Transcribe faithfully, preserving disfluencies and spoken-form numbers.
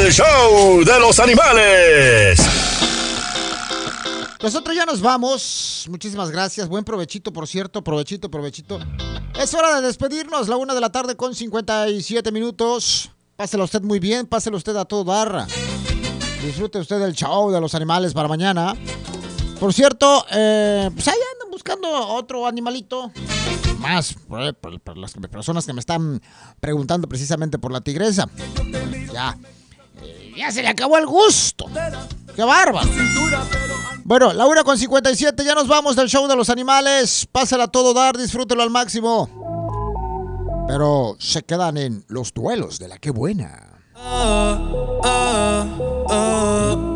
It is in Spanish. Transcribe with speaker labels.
Speaker 1: el show de los animales.
Speaker 2: Nosotros ya nos vamos. Muchísimas gracias. Buen provechito, por cierto. Provechito, provechito. Es hora de despedirnos. La una de la tarde con cincuenta y siete minutos. Pásela usted muy bien. Pásela usted a todo dar. Disfrute usted del show de los animales para mañana. Por cierto, eh, pues ahí andan buscando otro animalito. Más, por, por, por las personas que me están preguntando precisamente por la tigresa. Ya. Eh, ya se le acabó el gusto. ¡Qué bárbaro! Bueno, la una con cincuenta y siete, ya nos vamos del show de los animales. Pásala a todo dar, disfrútelo al máximo. Pero se quedan en los duelos de la que buena.
Speaker 3: Oh, oh, oh.